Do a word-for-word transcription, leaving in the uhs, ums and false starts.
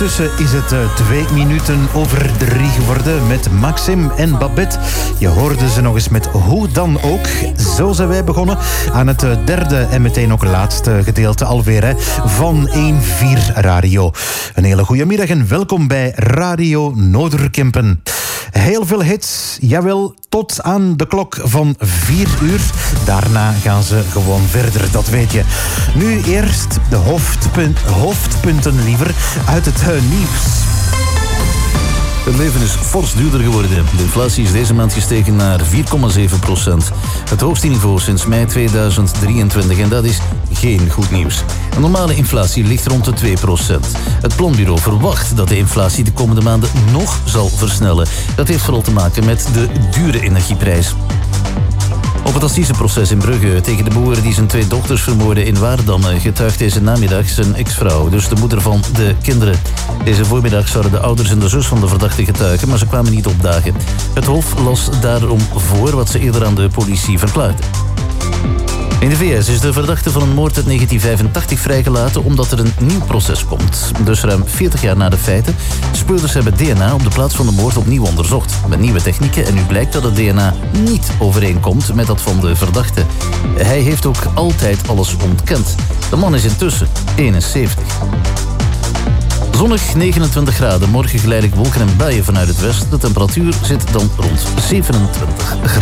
Ondertussen is het uh, twee minuten over drie geworden met Maxim en Babette. Je hoorde ze nog eens met Hoe dan ook. Zo zijn wij begonnen aan het uh, derde en meteen ook laatste gedeelte alweer hè, van één vier Radio. Een hele goede middag en welkom bij Radio Noorderkempen. Heel veel hits, jawel, tot aan de klok van vier uur. Daarna gaan ze gewoon verder, dat weet je. Nu eerst de hoofdpunt, hoofdpunten liever uit het uh, nieuws. Het leven is fors duurder geworden. De inflatie is deze maand gestegen naar vier komma zeven procent. Het hoogste niveau sinds mei tweeduizend drieëntwintig en dat is geen goed nieuws. Een normale inflatie ligt rond de twee procent. Het planbureau verwacht dat de inflatie de komende maanden nog zal versnellen. Dat heeft vooral te maken met de dure energieprijs. Op het assiseproces in Brugge tegen de boer die zijn twee dochters vermoordde in Waardamme getuigt deze namiddag zijn ex-vrouw, dus de moeder van de kinderen. Deze voormiddag zouden de ouders en de zus van de verdachte getuigen, maar ze kwamen niet opdagen. Het Hof las daarom voor wat ze eerder aan de politie verklaarde. In de V S is de verdachte van een moord uit negentien vijfentachtig vrijgelaten omdat er een nieuw proces komt. Dus ruim veertig jaar na de feiten. Speurders hebben D N A op de plaats van de moord opnieuw onderzocht. Met nieuwe technieken en nu blijkt dat het D N A niet overeenkomt met dat van de verdachte. Hij heeft ook altijd alles ontkend. De man is intussen eenenzeventig. Zonnig negenentwintig graden, morgen geleidelijk wolken en buien vanuit het westen. De temperatuur zit dan rond zevenentwintig graden.